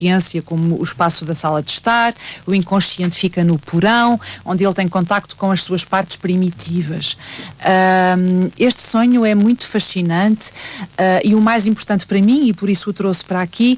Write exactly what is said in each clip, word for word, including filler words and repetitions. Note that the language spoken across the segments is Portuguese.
como o espaço da sala de estar, o inconsciente fica no porão, onde ele tem contacto com as suas partes primitivas. Um, este sonho é muito fascinante uh, e o mais importante para mim, e por isso o trouxe para aqui,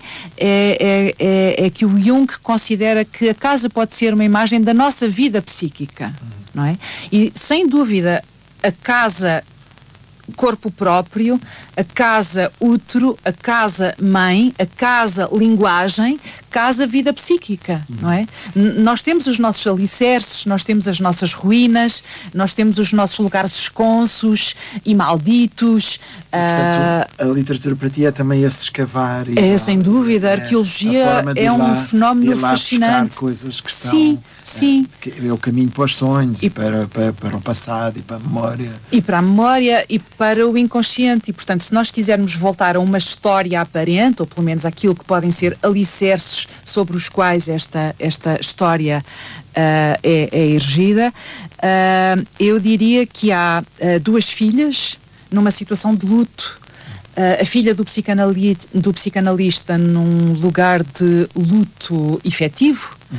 é, é, é, é que o Jung considera que a casa pode ser uma imagem da nossa vida psíquica, uhum. não é? E, sem dúvida, a casa corpo próprio, a casa útero, a casa mãe, a casa linguagem, casa vida psíquica, não é? N- nós temos os nossos alicerces, nós temos as nossas ruínas, nós temos os nossos lugares esconsos e malditos. Portanto, uh, a literatura para ti é também esse escavar. E é, lá, sem dúvida, a é, arqueologia a é um lá, fenómeno fascinante. Buscar coisas que estão, sim, sim. É, é o caminho para os sonhos e, e para, para, para o passado e para a memória. E para a memória e para o inconsciente. E, portanto, se nós quisermos voltar a uma história aparente, ou pelo menos aquilo que podem ser alicerces sobre os quais esta, esta história uh, é, é erigida, uh, eu diria que há uh, duas filhas numa situação de luto. Uh, a filha do, psicanali- do psicanalista num lugar de luto efetivo, uhum.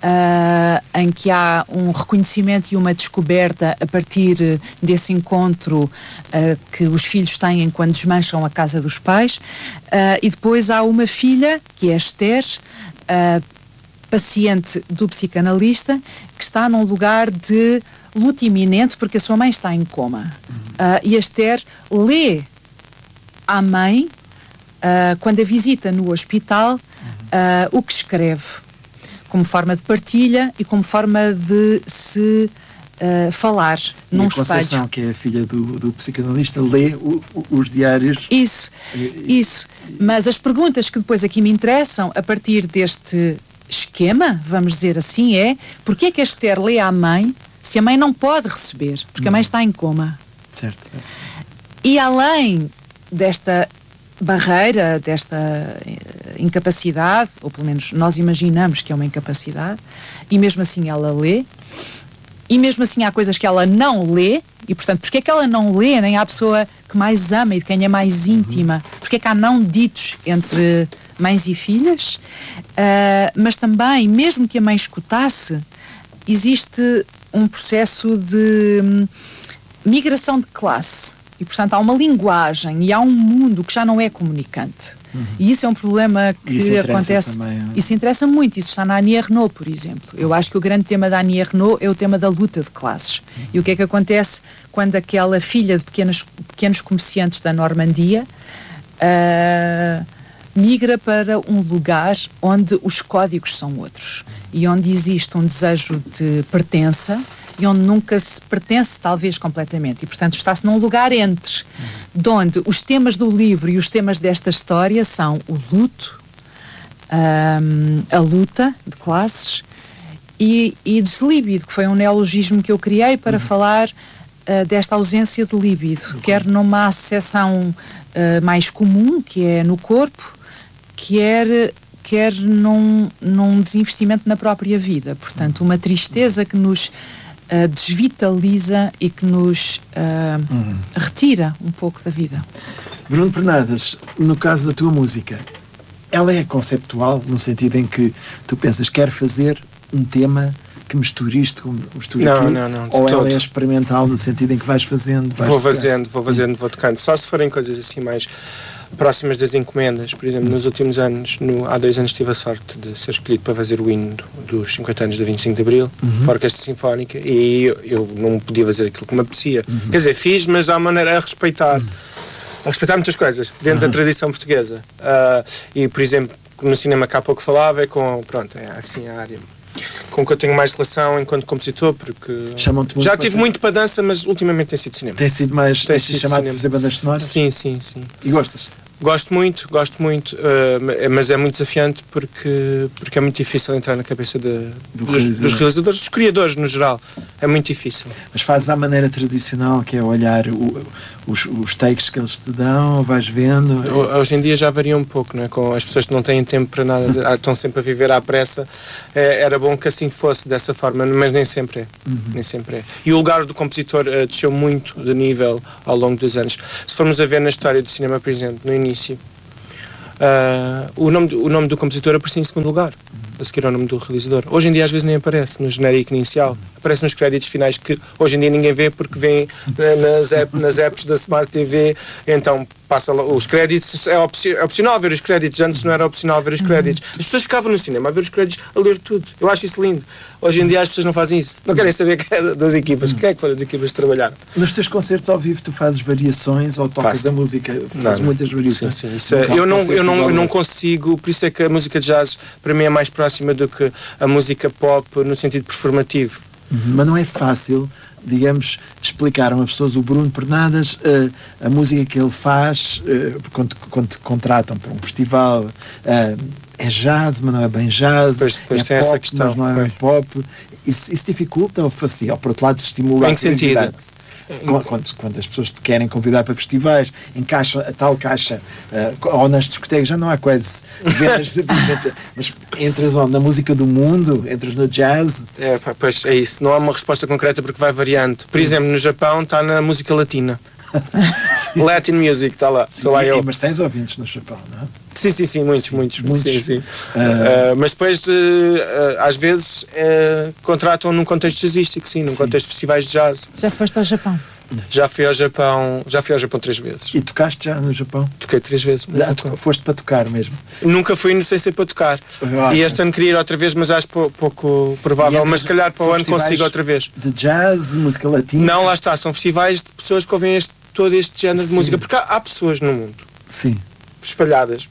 uh, em que há um reconhecimento e uma descoberta a partir desse encontro uh, que os filhos têm quando desmancham a casa dos pais, uh, e depois há uma filha, que é a Esther, uh, paciente do psicanalista, que está num lugar de luto iminente porque a sua mãe está em coma. Uhum. Uh, e a Esther lê à mãe, uh, quando a visita no hospital, uh, o que escreve, como forma de partilha e como forma de se uh, falar e num a Conceição, espelho. Que é a filha do, do psicanalista, lê o, o, os diários. Isso, e, isso. Mas as perguntas que depois aqui me interessam, a partir deste esquema, vamos dizer assim, é: porquê é que a Esther lê à mãe se a mãe não pode receber? Porque hum. a mãe está em coma. Certo, certo. E além desta barreira, desta incapacidade, ou pelo menos nós imaginamos que é uma incapacidade, e mesmo assim ela lê, e mesmo assim há coisas que ela não lê, e portanto, porque é que ela não lê, nem há a pessoa que mais ama e de quem é mais íntima, porque é que há não ditos entre mães e filhas, uh, mas também, mesmo que a mãe escutasse, existe um processo de hum, migração de classe. E, portanto, há uma linguagem e há um mundo que já não é comunicante. Uhum. E isso é um problema que isso acontece. Também, é? Isso interessa muito. Isso está na Annie Ernaux, por exemplo. Eu acho que o grande tema da Annie Ernaux é o tema da luta de classes. Uhum. E o que é que acontece quando aquela filha de pequenas, pequenos comerciantes da Normandia uh, migra para um lugar onde os códigos são outros e onde existe um desejo de pertença e onde nunca se pertence, talvez, completamente. E, portanto, está-se num lugar entre, de onde os temas do livro e os temas desta história são o luto, um, a luta de classes e, e deslíbido, que foi um neologismo que eu criei para uhum. falar uh, desta ausência de líbido, uhum. quer numa acessão uh, mais comum, que é no corpo, quer... quer num, num desinvestimento na própria vida. Portanto, uma tristeza que nos uh, desvitaliza e que nos uh, uhum. retira um pouco da vida. Bruno Pernadas, no caso da tua música, ela é conceptual no sentido em que tu pensas, quero fazer um tema que misture isto com misture não, aquilo, não, não, ou todo. ela é experimental no sentido em que vais fazendo? Vais vou tocar. fazendo, vou fazendo, vou tocando. Só se forem coisas assim mais próximas das encomendas. Por exemplo, nos últimos anos, no, há dois anos tive a sorte de ser escolhido para fazer o hino dos cinquenta anos do vinte e cinco de Abril, uhum. para a Orquestra Sinfónica, e eu, eu não podia fazer aquilo que me apetecia. Uhum. Quer dizer, fiz, mas há maneira a respeitar, uhum. a respeitar muitas coisas dentro uhum. da tradição portuguesa. Uh, e, por exemplo, no cinema que há pouco falava, é com, pronto, é assim a área com que eu tenho mais relação enquanto compositor, porque muito já tive muito para dança, mas ultimamente tem sido cinema. Tem sido mais, tem, tem sido chamado para fazer bandas sonoras? Sim, sim, sim. E gostas? Gosto muito, gosto muito, uh, mas é muito desafiante porque, porque é muito difícil entrar na cabeça de, Do dos, realizador. dos realizadores, dos criadores no geral. É muito difícil. Mas fazes à maneira tradicional, que é olhar o, os, os takes que eles te dão, vais vendo? É... Hoje em dia já varia um pouco, não é? Com as pessoas que não têm tempo para nada, estão sempre a viver à pressa. É, era bom que assim fosse, dessa forma, mas nem sempre é. Uhum. Nem sempre é. E o lugar do compositor uh, desceu muito de nível ao longo dos anos. Se formos a ver na história do cinema, por exemplo, no início, uh, o, nome do, o nome do compositor aparecia em segundo lugar, a seguir ao nome do realizador. Hoje em dia às vezes nem aparece no genérico inicial, aparece nos créditos finais que hoje em dia ninguém vê porque vem nas, app, nas apps da Smart T V, então passa lá, os créditos, é, opci é opcional ver os créditos, antes não era opcional ver os créditos. As pessoas ficavam no cinema a ver os créditos, a ler tudo. Eu acho isso lindo. Hoje em dia as pessoas não fazem isso. Não querem saber quem é das equipas. Quem é que foram as equipas que trabalharam? Nos teus concertos ao vivo tu fazes variações ou tocas Faço. a música? Fazes Não, muitas variações? Sim, sim. Isso é, eu, não, eu, não, eu não consigo, por isso é que a música de jazz para mim é mais próxima do que a música pop no sentido performativo. Uhum. Mas não é fácil, digamos, explicar a umas pessoas, o Bruno Pernadas, uh, a música que ele faz uh, quando, quando te contratam para um festival, uh, é jazz, mas não é bem jazz, Pois, depois é tem pop, essa questão, mas não é pois. bem pop. Isso, isso dificulta ou facia? Ou por outro lado estimula Em a que sentido? curiosidade? Quando, quando, quando as pessoas te querem convidar para festivais, encaixam a tal caixa, uh, ou nas discotecas já não há quase vendas de bilhetes, mas entras onde? Na música do mundo, entras no jazz. É, pá, pois é isso, não há uma resposta concreta porque vai variando. Por exemplo, no Japão está na música latina. Latin music, está lá. Estou lá E- eu. Mas tens ouvintes no Japão, não é? Sim, sim, sim, muitos, Sim, muitos, muitos. Sim, sim. Ah. Uh, mas depois, uh, uh, às vezes, uh, contratam num contexto jazzístico, sim, num Sim. contexto de festivais de jazz. Já foste ao Japão? Já fui ao Japão, já fui ao Japão três vezes. E tocaste já no Japão? Toquei três vezes. Já to- Foste para tocar mesmo? Nunca fui no sem ser para tocar. Ah, E este ano queria ir outra vez, mas acho pou- pouco provável. E Mas se calhar para o são ano festivais consigo outra vez. De jazz, música latina? Não, lá está, são festivais de pessoas que ouvem este, todo este género de Sim. música. Porque há, há pessoas no mundo, Sim. espalhadas,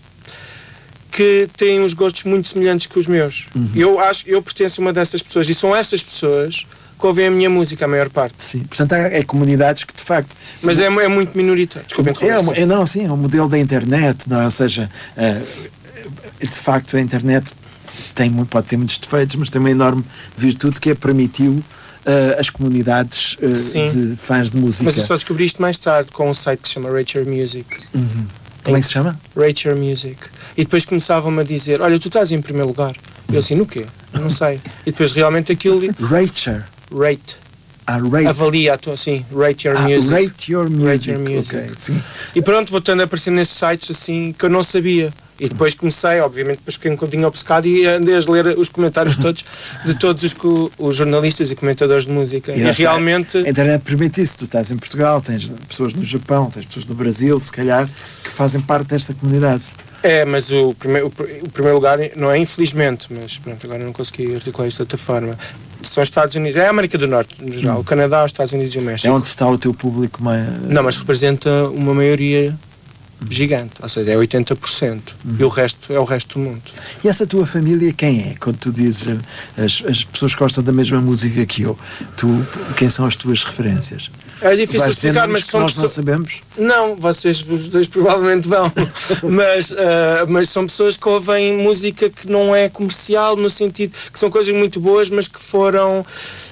que têm uns gostos muito semelhantes que os meus. Uhum. Eu acho, eu pertenço a uma dessas pessoas. E são essas pessoas que ouvem a minha música, a maior parte. Sim. Portanto, há é comunidades que de facto. Mas é, é muito minoritário. Desculpem É, interromper. é, não, sim, é um modelo da internet, não é? Ou seja, eh, de facto a internet tem, mu- pode ter muitos defeitos, mas tem uma enorme virtude que é permitiu eh, as comunidades eh, Sim. de fãs de música. Mas eu só descobri isto mais tarde com um site que se chama Rate Your Music. Uhum. Como é que se chama? Rate Your Music. E depois começavam-me a dizer: olha, tu estás em primeiro lugar. E eu assim: no quê? Eu não sei. E depois realmente aquilo. Rater. Rate. Ah, rate. Avalia a tua. Assim, Rate Your Ah, Music. Rate Your Music. Rate Your Music. Ok, sim. E pronto, vou tendo a aparecer nesses sites assim que eu não sabia. E depois comecei, obviamente, depois fiquei um bocadinho obcecado e andei a ler os comentários todos de todos os, co- os jornalistas e comentadores de música. E, lá está. realmente. A internet permite isso. Tu estás em Portugal, tens pessoas no Japão, tens pessoas no Brasil, se calhar, que fazem parte desta comunidade. É, mas o primeiro, o pr- o primeiro lugar, não é infelizmente, mas pronto, agora não consegui articular isto de outra forma. São os Estados Unidos, é a América do Norte, no geral, o Canadá, os Estados Unidos e o México. É onde está o teu público mais. Não, mas representa uma maioria gigante, ou seja, é oitenta por cento. E o resto é o resto do mundo. E essa tua família quem é? Quando tu dizes eh, as, as pessoas que gostam da mesma música que eu, tu, quem são as tuas referências? É difícil Vais dizer explicar, nomes mas que são nós não pessoas. sabemos? Não, vocês os dois provavelmente vão, mas, ah, mas são pessoas que ouvem música que não é comercial, no sentido que são coisas muito boas, mas que foram.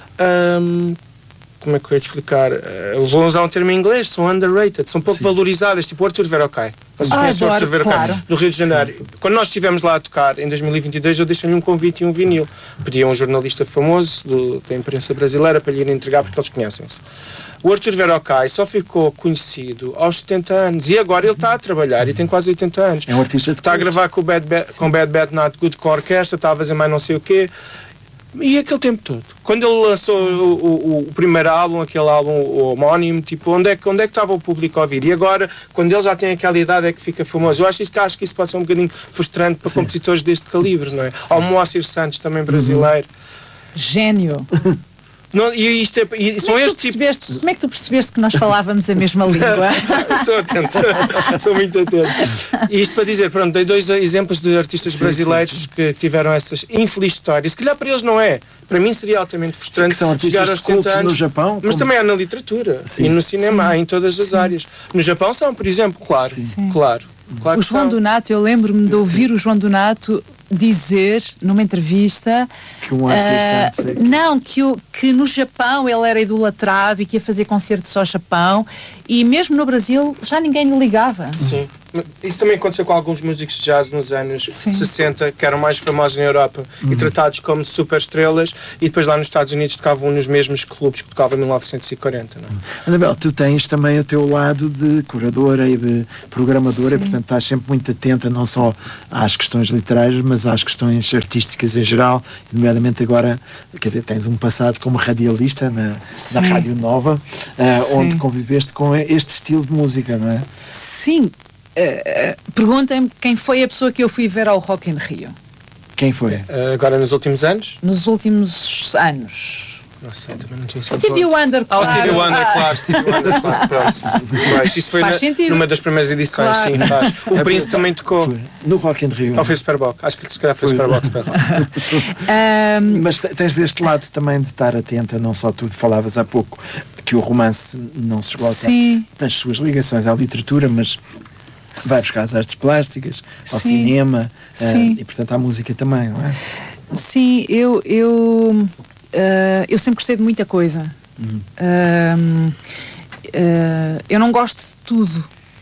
ahm, como é que eu ia te explicar? Uh, vou usar um termo em inglês, são underrated, são pouco Sim. valorizadas, tipo o Arthur Verocai. Vocês Ah, conhecem o adoro, Arthur Verocai, claro. do Rio de Janeiro. Quando nós estivemos lá a tocar em dois mil e vinte e dois, eu deixei-lhe um convite e um vinil. Pedi a um jornalista famoso do, da imprensa brasileira para lhe ir entregar, porque eles conhecem-se. O Arthur Verocai só ficou conhecido aos setenta anos e agora ele está a trabalhar e tem quase oitenta anos. É um artista de Está a culto. gravar com o Bad Bad, com Bad Bad Not Good com a orquestra, está a fazer mais não sei o quê. E aquele tempo todo. Quando ele lançou o, o, o primeiro álbum, aquele álbum o homónimo, tipo, onde é, que, onde é que estava o público a ouvir? E agora, quando ele já tem aquela idade, é que fica famoso. Eu acho, isso, que, acho que isso pode ser um bocadinho frustrante para Sim. compositores deste calibre, não é? Há o Moacir Santos, também brasileiro. Gênio. Não, e isto é, e são Como é, que tu este tipo. percebeste, como é que tu percebeste que nós falávamos a mesma língua? Sou atento, sou muito atento. E isto para dizer, pronto, dei dois exemplos de artistas Sim, brasileiros sim, sim. que tiveram essas infelizes histórias. Se calhar para eles não é. Para mim seria altamente frustrante Que são artistas chegar aos de culto setenta anos. no Japão, Mas como- também há na literatura Sim. e no cinema, Sim. há em todas as Sim. áreas. No Japão são, por exemplo, claro, Sim. claro. claro O que João são. Donato, eu lembro-me de ouvir o João Donato dizer numa entrevista Que o Moacir ah, Santos é- não, que, o, que no Japão ele era idolatrado e que ia fazer concertos ao Japão E mesmo no Brasil já ninguém lhe ligava. Sim. Isso também aconteceu com alguns músicos de jazz nos anos Sim. sessenta, que eram mais famosos na Europa uhum. e tratados como super estrelas, e depois lá nos Estados Unidos tocavam nos mesmos clubes que tocavam em mil novecentos e quarenta. Não é? Anabel, tu tens também o teu lado de curadora e de programadora, e, portanto estás sempre muito atenta não só às questões literárias, mas às questões artísticas em geral, nomeadamente agora, quer dizer, tens um passado como radialista na, na Rádio Nova, uh, onde conviveste com este estilo de música, não é? Sim. Uh, uh, perguntem-me quem foi a pessoa que eu fui ver ao Rock in Rio. Quem foi? Uh, agora nos últimos anos? Nos últimos anos. Não sei, também não tinha Stevie Wonder, claro. Ah, o Stevie Wonder, ah. claro, Stevie Wonder, claro, pronto. Mas isso foi faz na, numa das primeiras edições, claro. Sim, faz. O é Prince também tocou. Foi. No Rock in Rio. Ou foi Superbox, acho que se calhar foi, foi. Superbox. um, Mas tens este lado também de estar atenta, não só tu falavas há pouco que o romance não se esgota sim. nas suas ligações à literatura, mas vai buscar as artes plásticas, ao sim. cinema, sim. Uh, e portanto à música também, não é? Sim, eu, eu, uh, eu sempre gostei de muita coisa. Uhum. Uh, uh, eu não gosto de tudo,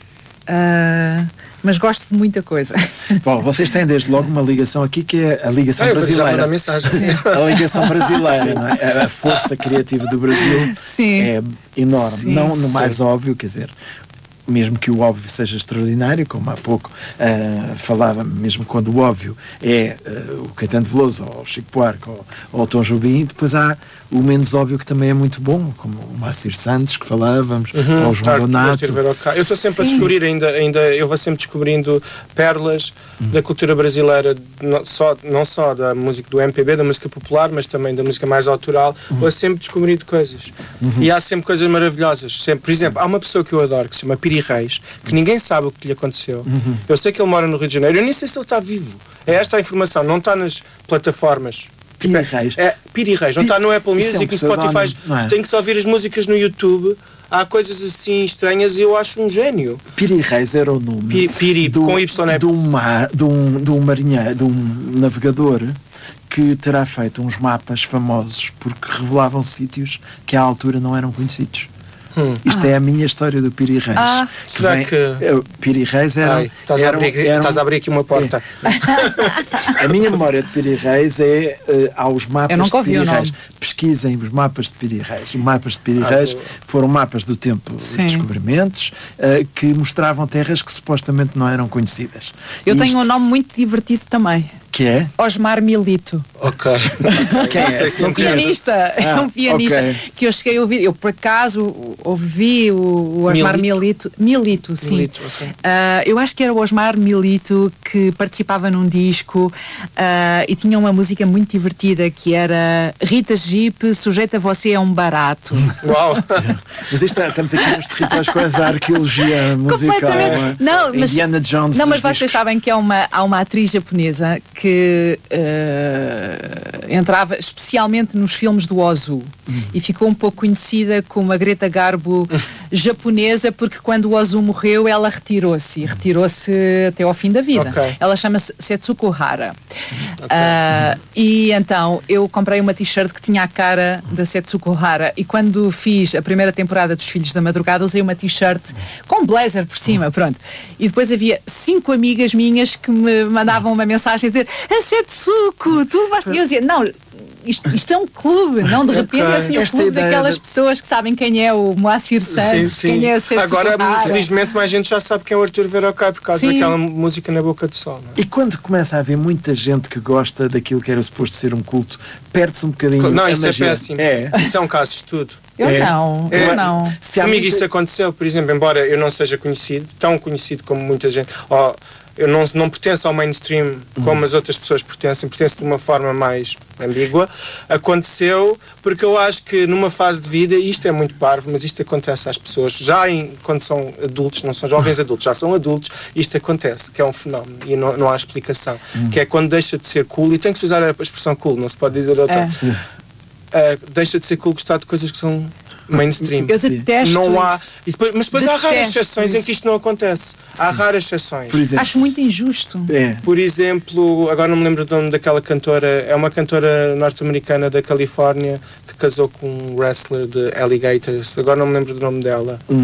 uh, mas gosto de muita coisa. Bom, vocês têm desde logo uma ligação aqui que é a ligação ah, brasileira. A, mensagem. a ligação brasileira, não é? A força criativa do Brasil sim. é enorme. Sim. Não no mais sim. óbvio, quer dizer, mesmo que o óbvio seja extraordinário, como há pouco uh, falava, mesmo quando o óbvio é uh, o Caetano Veloso, ou o Chico Buarque, ou, ou o Tom Jobim, depois há o menos óbvio que também é muito bom, como o Moacir Santos, que falávamos, uhum, ou o João Donato. Eu estou sempre Sim. a descobrir, ainda, ainda, eu vou sempre descobrindo pérolas uhum. da cultura brasileira, não só, não só da música do M P B, da música popular, mas também da música mais autoral, uhum. vou sempre descobrindo coisas. Uhum. E há sempre coisas maravilhosas. Sempre. Por exemplo, há uma pessoa que eu adoro, que se chama Piri Reis, que ninguém sabe o que lhe aconteceu. Uhum. Eu sei que ele mora no Rio de Janeiro, eu nem sei se ele está vivo. É esta a informação, não está nas plataformas. Piri Reis. É, Piri Reis, não está no Apple Music, é um no Spotify, é? Tem que só ouvir as músicas no YouTube. Há coisas assim estranhas e eu acho um gênio. Piri Reis era o nome Piri, Piri do, com Y, de, um mar, de, um, de um marinheiro, de um navegador que terá feito uns mapas famosos porque revelavam sítios que à altura não eram conhecidos. Hum. Isto ah. é a minha história do Piri Reis. Ah. Que Será vem, que... uh, Piri Reis era... Ai, estás, era, a abrir, era estás a abrir aqui uma porta. É. A minha memória de Piri Reis é uh, aos mapas de Piri Reis. Pesquisem os mapas de Piri Reis. Os mapas de Piri ah, Reis vou... foram mapas do tempo Sim. de descobrimentos uh, que mostravam terras que supostamente não eram conhecidas. Eu e tenho isto... um nome muito divertido também. Que é? Osmar Milito. Ok. Quem é? É um pianista. Ah, é um pianista okay. que eu cheguei a ouvir. Eu, por acaso, ouvi o, o Osmar Milito. Milito, sim. Milito, okay. uh, eu acho que era o Osmar Milito que participava num disco uh, e tinha uma música muito divertida que era Rita Jeep, sujeita você a um barato. Uau! Mas isto, estamos aqui nos territórios quase da arqueologia musical. Completamente. Não, mas, Indiana Jones. Não, mas vocês discos. sabem que há uma, há uma atriz japonesa que uh, entrava especialmente nos filmes do Ozu hum. e ficou um pouco conhecida como a Greta Garbo japonesa, porque quando o Ozu morreu ela retirou-se e retirou-se até ao fim da vida. Okay. Ela chama-se Setsuko Hara. Okay. Uh, e então eu comprei uma t-shirt que tinha a cara da Setsuko Hara e quando fiz a primeira temporada dos Filhos da Madrugada usei uma t-shirt com um blazer por cima, pronto. E depois havia cinco amigas minhas que me mandavam uma mensagem a dizer a Setsuko, tu vais... E eu dizia, não, isto, isto é um clube, não de repente okay. é assim o clube daquelas de... pessoas que sabem quem é o Moacir Santos, sim, sim. quem é a Setsuko Agora, Hara. felizmente, mais gente já sabe quem é o Artur Verocai por causa sim. daquela música Na Boca do Sol. Não é? E quando começa a haver muita gente que gosta daquilo que era suposto ser um culto, perde-se um bocadinho. Não, a isso magia. é péssimo. É. Isso é um caso de estudo. Eu é. não, é. eu não. Se Comigo muita... isso aconteceu, por exemplo, embora eu não seja conhecido, tão conhecido como muita gente, ou eu não, não pertenço ao mainstream como uhum. as outras pessoas pertencem, pertenço de uma forma mais ambígua, aconteceu porque eu acho que numa fase de vida, e isto é muito parvo, mas isto acontece às pessoas, já em, quando são adultos, não são jovens adultos, já são adultos, isto acontece, que é um fenómeno e não, não há explicação, uhum. que é quando deixa de ser cool, e tem que se usar a expressão cool, não se pode dizer outra, é. uh, deixa de ser cool gostar de coisas que são mainstream. Eu detesto não há, isso. E depois, mas depois detesto há raras exceções isso. em que isto não acontece. Sim. Há raras exceções. Por exemplo, acho muito injusto. É. Por exemplo, agora não me lembro do nome daquela cantora, é uma cantora norte-americana da Califórnia que casou com um wrestler de Alligators. Agora não me lembro do nome dela. Hum.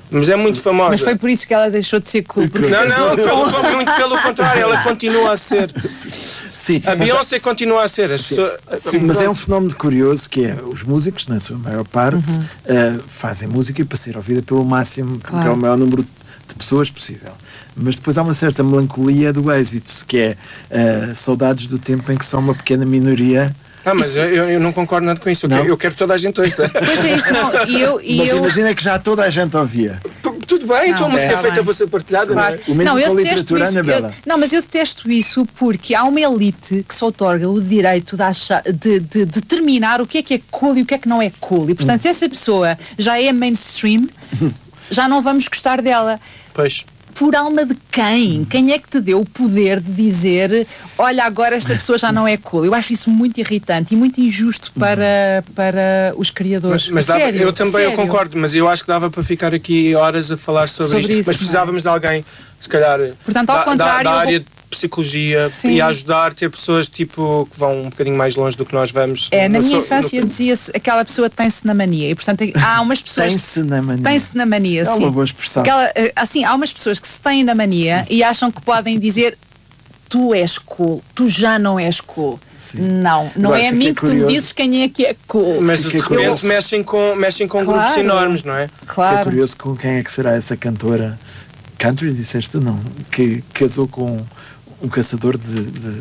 Mas é muito famosa. Mas foi por isso que ela deixou de ser cool. Porque Não, não, casou com- pelo, muito pelo contrário, ela continua a ser. Sim, A mas- Beyoncé continua a ser. As pessoas, Sim, mas é um fenómeno curioso que é os músicos, na sua maior parte, Uhum. eh, fazem música para ser ouvida pelo máximo, Claro. que é o maior número de pessoas possível. Mas depois há uma certa melancolia do êxito, que é eh, saudades do tempo em que são uma pequena minoria. Ah, mas eu, eu não concordo nada com isso. Eu, Não? quero, eu quero que toda a gente ouça. Pois é, isto não. E eu. E Mas eu imagina que já toda a gente ouvia. Tudo bem, então a Não, música é tá feita bem. para ser partilhada, Claro. não é? O mesmo Não, eu com a detesto literatura, isso. Anabela. Eu- não, mas eu detesto isso porque há uma elite que se outorga o direito de, achar, de, de determinar o que é que é cool e o que é que não é cool. E portanto, se essa pessoa já é mainstream, já não vamos gostar dela. Pois. Por alma de quem? Quem é que te deu o poder de dizer, olha, agora esta pessoa já não é cool? Eu acho isso muito irritante e muito injusto para, para os criadores. Mas, mas dava- Sério, eu também eu sério. concordo, mas eu acho que dava para ficar aqui horas a falar sobre, Sobre isto. isso, mas precisávamos de alguém, se calhar, Portanto, ao da, da- contrário, da eu área vou- de psicologia Sim. e a ajudar, ter pessoas tipo que vão um bocadinho mais longe do que nós vamos. É, na No- minha no- infância no- dizia-se aquela pessoa tem-se na mania. E portanto há umas pessoas. Tem-se na mania. Tem-se na mania, É sim. uma boa expressão. Aquela, eh, assim, há umas pessoas que se têm na mania e acham que podem dizer tu és cool, tu já não és cool. Sim. Não, não Agora, é a fiquei mim que tu curioso. me dizes quem é que é cool. Mas de Fiquei repente curioso. mexem com, mexem com Claro. grupos enormes, não é? É Claro. curioso com quem é que será essa cantora country, disseste tu, não, que casou com um caçador de... de-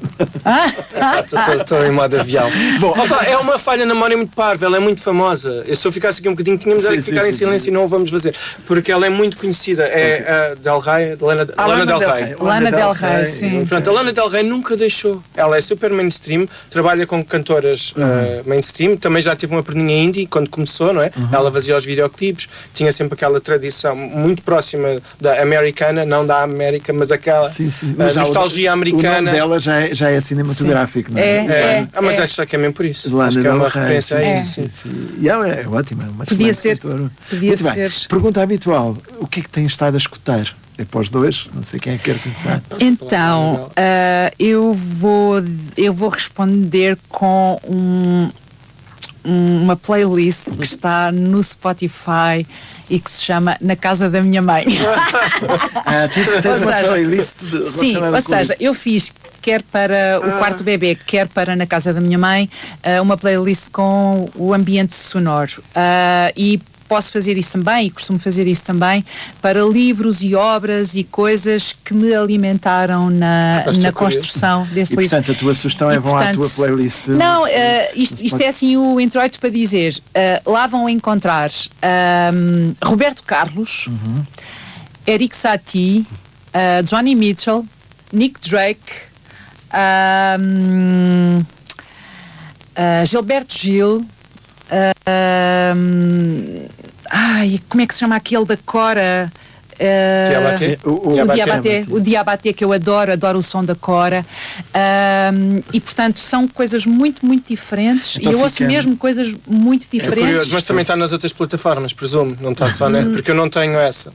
Estou em modo avião. Bom, opa, é uma falha na memória muito parva, ela é muito famosa. Eu, se eu ficasse aqui um bocadinho, tínhamos Sim, que sim, ficar sim, em silêncio sim. e não o vamos fazer. Porque ela é muito conhecida. É a Del Rey, a Lana, Ah, Lana Del Rey. Lana Del Rey, sim. Pronto, a Lana Del Rey nunca deixou. Ela é super mainstream, trabalha com cantoras uh, mainstream, também já teve uma perninha indie quando começou, não é? Ela fazia os videoclipes, tinha sempre aquela tradição muito próxima da americana, não da América, mas aquela Sim, sim. a já o- nostalgia O americana. nome dela já é, já é cinematográfico, não é? É, É, é, ah, mas é. acho que é mesmo por isso. Lana Acho que é Del uma Rey, referência a sim, isso. sim, sim. E ela é ótima, é uma Podia excelente ser- cantora. podia Muito bem. ser- Pergunta habitual: o que é que tem estado a escutar? É para os dois? Não sei quem é que quer começar. Então, ah, eu, vou, eu vou responder com um, um- uma playlist que está no Spotify e que se chama Na Casa da Minha Mãe. Ah, tens, tens Ou uma seja, playlist de, Sim, relacionada ou com seja, eu fiz quer para o quarto bebê, quer para Na Casa da Minha Mãe, ah, uma playlist com o ambiente sonoro. Ah, e posso fazer isso também, e costumo fazer isso também, para livros e obras e coisas que me alimentaram na, Ficaste na curioso. construção deste E livro. portanto a tua sugestão é E, vão à portanto, tua playlist. Não, eh, isto, isto é assim o introito para dizer. eh, lá vão encontrar ahm, Roberto Carlos, Uhum. Eric Satie, eh, Johnny Mitchell, Nick Drake, ahm, ah, Gilberto Gil. ahm, ai, como é que se chama aquele da Cora? Eh, Diabaté. o- o- o Diabaté. Diabaté, o Diabaté que eu adoro, adoro o som da Cora. Ahm, e portanto são coisas muito, muito diferentes Então e eu ouço fica- mesmo coisas muito É diferentes. curioso, mas também está nas outras plataformas, presumo, não está só, né? Porque eu não tenho essa.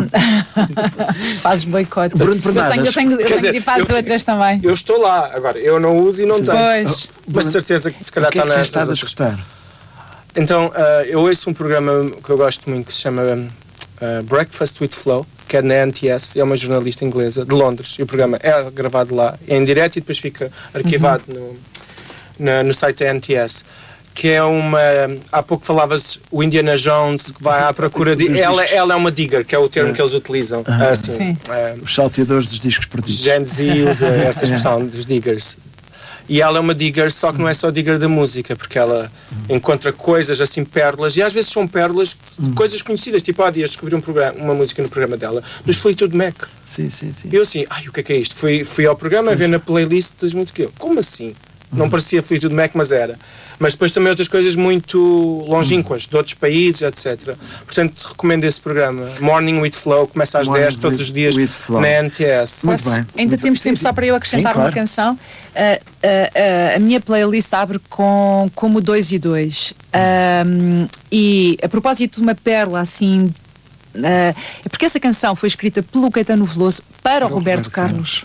Fazes boicote. Bruno eu tenho, Fernandes. eu tenho, eu Quer tenho dizer, de ir para as eu- outras também. Eu estou lá, agora, eu não uso e não tenho. Pois. Mas de certeza que se calhar O que é está que tens nas, estado a nas outras. escutar? Então, ah, eu ouço um programa que eu gosto muito que se chama ah, Breakfast with Flo, que é na N T S, é uma jornalista inglesa de Londres, e o programa é gravado lá, é em direto e depois fica arquivado no, na- no site da N T S. Que é uma. Há pouco falavas o Indiana Jones que vai à procura de. Dos Ela, discos. ela é uma digger, que é o termo que eles utilizam. Assim, Sim. ah, Os salteadores dos discos perdidos. Gen Z usa essa expressão dos diggers. E ela é uma digger, só que não é só digger da música, porque ela encontra coisas assim, pérolas, e às vezes são pérolas de coisas conhecidas. Tipo, há dias descobri um programa, uma música no programa dela, dos Fleetwood Mac. Sim, sim, sim. E eu assim, ai, o que é que é isto? Fui, fui ao programa a ver na playlist das músicas. Eu, como assim? Não parecia Fleetwood Mac, mas era. Mas depois também outras coisas muito longínquas, de outros países, etcétera. Portanto, recomendo esse programa. Morning with Flow, começa às Morning dez, todos with- os dias, with Flow. na N T S. Muito Posso? bem. Ainda Muito temos bem. tempo Sim, só para eu sim. acrescentar Sim, uma claro. canção. Ah, ah, ah, a minha playlist abre com como dois e dois. Ahm, e a propósito de uma pérola assim. ah, é porque essa canção foi escrita pelo Caetano Veloso para o Roberto Roberto Carlos.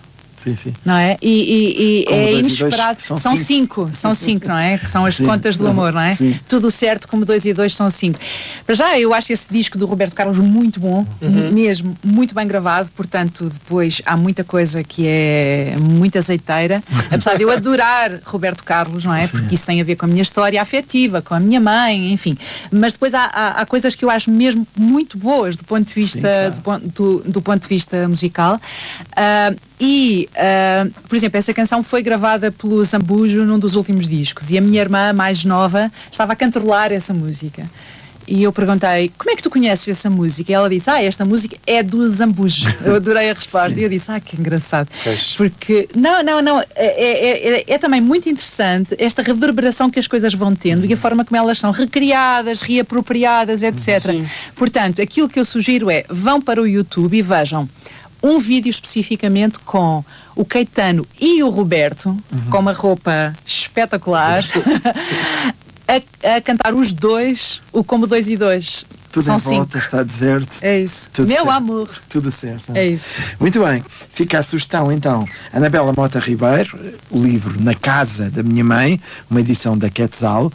Sim, sim. Não é? E, e, e Como é dois e dois inesperado. são São cinco. cinco. São cinco, não é? Que são as Sim. contas do amor, não é? Sim. Tudo certo, como dois e dois são cinco. Para já, eu acho esse disco do Roberto Carlos muito bom, Uhum. mesmo, muito bem gravado. Portanto, depois há muita coisa que é muito azeiteira. Apesar de eu adorar Roberto Carlos, não é? Sim. Porque isso tem a ver com a minha história afetiva, com a minha mãe, enfim. Mas depois há, há, há coisas que eu acho mesmo muito boas do ponto de vista, Sim, claro. do, pon- do, do ponto de vista musical. Ah, e, ah, por exemplo, essa canção foi gravada pelo Zambujo num dos últimos discos e a minha irmã mais nova estava a cantarolar essa música. E eu perguntei, como é que tu conheces essa música? E ela disse, ah, esta música é do Zambujo. Eu adorei a resposta. Sim. E eu disse, ah, que engraçado. Pois. Porque, não, não, não, é, é, é, é também muito interessante esta reverberação que as coisas vão tendo e a forma como elas são recriadas, reapropriadas, etcétera. Sim. Portanto, aquilo que eu sugiro é, vão para o YouTube e vejam um vídeo especificamente com o Caetano e o Roberto, Uhum. com uma roupa espetacular, a, a cantar os dois, o Combo dois e dois. Tudo São em cinco. volta, está deserto. É isso. Tudo Meu certo. amor. Tudo certo. É isso. Muito bem, fica a sugestão então. Anabela Mota Ribeiro, o livro Na Casa da Minha Mãe, uma edição da Quetzal, uh,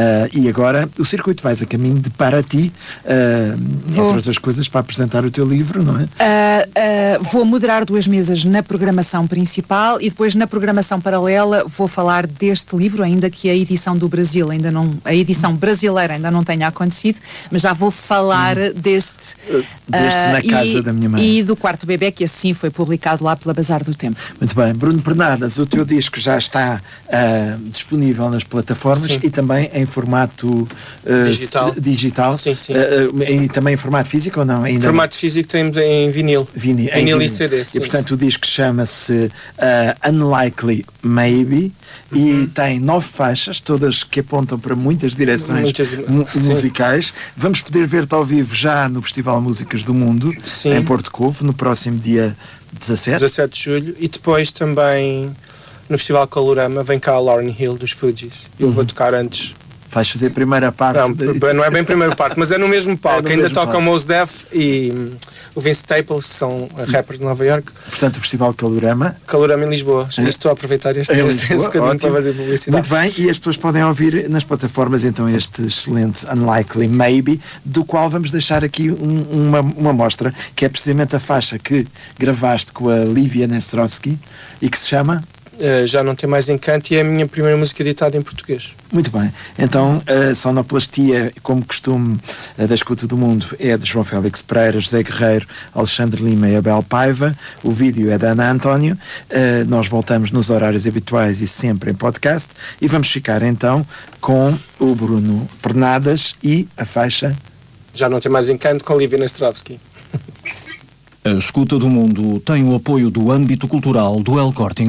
e agora o circuito vais a caminho de Paraty, uh, Vou. entre outras coisas, para apresentar o teu livro, não é? Uh, uh, vou moderar duas mesas na programação principal e depois na programação paralela vou falar deste livro, ainda que a edição do Brasil ainda não, a edição brasileira ainda não tenha acontecido, mas já vou falar deste, Deste uh, Na Casa e, da Minha Mãe. e do Quarto Bebé, que assim foi publicado lá pela Bazar do Tempo. Muito bem, Bruno Pernadas, o teu disco já está uh, disponível nas plataformas. Sim. E também em formato uh, Digital. s- digital. Sim, sim. Uh, uh, e também em formato físico ou não? Ainda Formato físico temos em vinil. Vini, em Vinil e vinil. C D. E sim, portanto o disco chama-se uh, Unlikely Maybe e tem nove faixas, todas que apontam para muitas direções Muitas- mu- sim. musicais. Vamos poder ver-te ao vivo já no Festival Músicas do Mundo, Sim. em Porto Covo, no próximo dia dezassete. dezassete de julho. E depois também no Festival Calorama vem cá a Lauryn Hill dos Fugees. Eu vou tocar antes. Vais fazer a primeira parte. Não, de- não é bem a primeira parte, mas é no mesmo palco. É no Ainda mesmo tocam palco. Mos Def e hum, o Vince Staples, são rappers de Nova York. Portanto, o Festival Calorama. Calorama em Lisboa. Já estou a aproveitar este, Em este, Lisboa, este bocadinho ótimo. para fazer publicidade. Muito bem, e as pessoas podem ouvir nas plataformas então este excelente Unlikely Maybe, do qual vamos deixar aqui um- uma, uma mostra, que é precisamente a faixa que gravaste com a Lívia Nestrovski e que se chama... Uh, já não tem mais encanto e é a minha primeira música editada em português. Muito bem, então a sonoplastia, como costume, a da Escuta do Mundo, é de João Félix Pereira, José Guerreiro, Alexandre Lima e Abel Paiva. O vídeo é da Ana António. Uh, nós voltamos nos horários habituais e sempre em podcast, e vamos ficar então com o Bruno Pernadas e a faixa... Já não tem mais encanto com Lívia Nestrovski. A Escuta do Mundo tem o apoio do âmbito cultural do El Corte